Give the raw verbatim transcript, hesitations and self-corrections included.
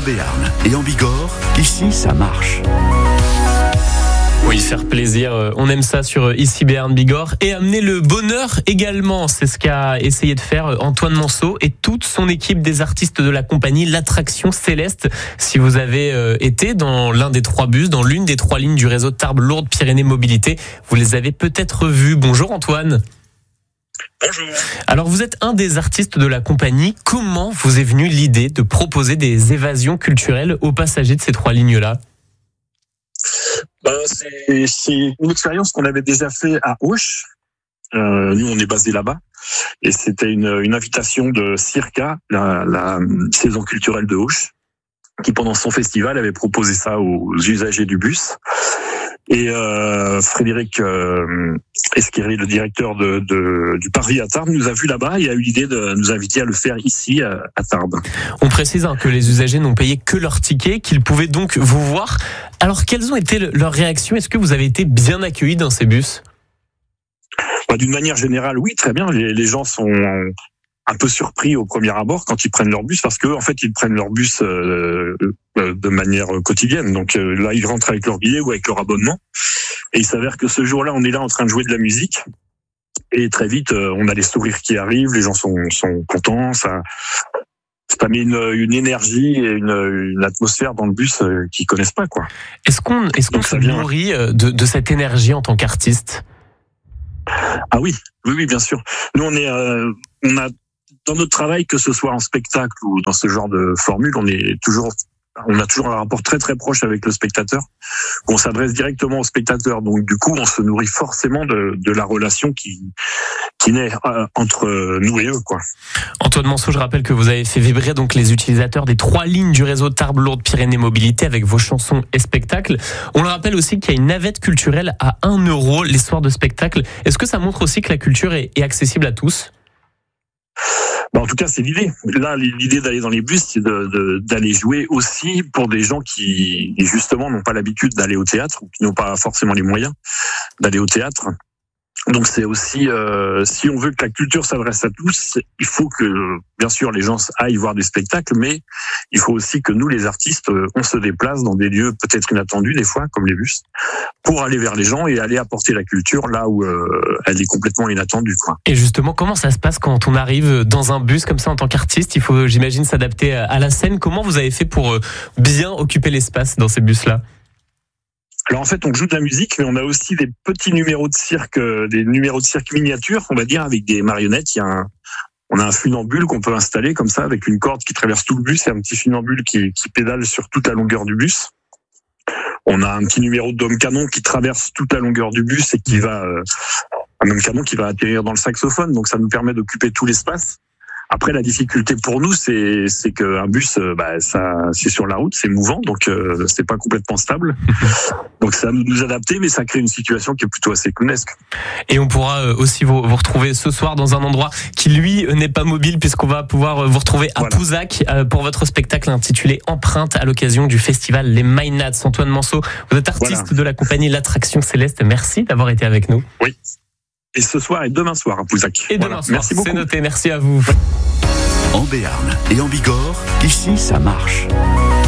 Béarn et en Bigorre, ici ça marche. Oui, faire plaisir, on aime ça sur Ici Béarn Bigorre, et amener le bonheur également, c'est ce qu'a essayé de faire Antoine Manceau et toute son équipe des artistes de la compagnie L'Attraction Céleste. Si vous avez été dans l'un des trois bus, dans l'une des trois lignes du réseau Tarbes-Lourdes-Pyrénées Mobilité, vous les avez peut-être vus. Bonjour Antoine. Bonjour. Alors vous êtes un des artistes de la compagnie, comment vous est venue l'idée de proposer des évasions culturelles aux passagers de ces trois lignes-là ? Ben, c'est, c'est une expérience qu'on avait déjà fait à Auch. Euh, nous, on est basé là-bas. Et c'était une, une invitation de Circa, la, la saison culturelle de Auch, qui pendant son festival avait proposé ça aux usagers du bus. Et euh, Frédéric euh, Esquiré, le directeur de, de, du Parvis à Tarbes, nous a vu là-bas et a eu l'idée de nous inviter à le faire ici, à, à Tarbes. On précise hein, que les usagers n'ont payé que leur ticket, qu'ils pouvaient donc vous voir. Alors, quelles ont été le, leurs réactions ? Est-ce que vous avez été bien accueillis dans ces bus ? Bah, d'une manière générale, oui, très bien. Les, les gens sont un peu surpris au premier abord quand ils prennent leur bus, parce que en fait, ils prennent leur bus euh, de manière quotidienne. Donc euh, là, ils rentrent avec leur billet ou avec leur abonnement. Et il s'avère que ce jour-là, on est là en train de jouer de la musique. Et très vite, euh, on a les sourires qui arrivent, les gens sont, sont contents. Ça, ça met une, une énergie et une, une atmosphère dans le bus euh, qu'ils connaissent pas, quoi. Est-ce qu'on, est-ce qu'on se nourrit de, de cette énergie en tant qu'artiste ? Ah oui, oui, oui, bien sûr. Nous, on est, euh, on a dans notre travail, que ce soit en spectacle ou dans ce genre de formule, on est toujours, on a toujours un rapport très très proche avec le spectateur. On s'adresse directement au spectateur, donc du coup, on se nourrit forcément de, de la relation qui qui naît euh, entre nous et eux, quoi. Antoine Manceau, je rappelle que vous avez fait vibrer donc les utilisateurs des trois lignes du réseau Tarbes-Lourdes-Pyrénées Mobilité avec vos chansons et spectacles. On le rappelle aussi qu'il y a une navette culturelle à un euro les soirs de spectacle. Est-ce que ça montre aussi que la culture est, est accessible à tous ? Bah en tout cas, c'est l'idée. Là, l'idée d'aller dans les bus, c'est de, de, d'aller jouer aussi pour des gens qui, justement, n'ont pas l'habitude d'aller au théâtre, ou qui n'ont pas forcément les moyens d'aller au théâtre. Donc c'est aussi, euh, si on veut que la culture s'adresse à tous, il faut que, bien sûr, les gens aillent voir des spectacles, mais il faut aussi que nous, les artistes, on se déplace dans des lieux peut-être inattendus, des fois, comme les bus, pour aller vers les gens et aller apporter la culture là où euh, elle est complètement inattendue, quoi. Et justement, comment ça se passe quand on arrive dans un bus comme ça en tant qu'artiste ? Il faut, j'imagine, s'adapter à la scène. Comment vous avez fait pour bien occuper l'espace dans ces bus-là ? Alors en fait, on joue de la musique, mais on a aussi des petits numéros de cirque, des numéros de cirque miniatures, on va dire, avec des marionnettes. Il y a un, on a un funambule qu'on peut installer comme ça, avec une corde qui traverse tout le bus et un petit funambule qui, qui pédale sur toute la longueur du bus. On a un petit numéro d'homme canon qui traverse toute la longueur du bus et qui va, euh, un homme canon qui va atterrir dans le saxophone. Donc ça nous permet d'occuper tout l'espace. Après, la difficulté pour nous, c'est c'est qu'un bus, bah ça, c'est sur la route, c'est mouvant, donc euh, c'est pas complètement stable. Donc ça nous nous adapter, mais ça crée une situation qui est plutôt assez clownesque. Et on pourra aussi vous, vous retrouver ce soir dans un endroit qui lui n'est pas mobile, puisqu'on va pouvoir vous retrouver à voilà. Pouzac pour votre spectacle intitulé Empreinte à l'occasion du festival Les Maynats. Antoine Manceau, vous êtes artiste voilà. de la compagnie L'Attraction Céleste. Merci d'avoir été avec nous. Oui. Et ce soir et demain soir à Pouzac. Et demain voilà. soir, merci beaucoup. C'est noté, merci à vous. En Béarn et en Bigorre, ici ça marche.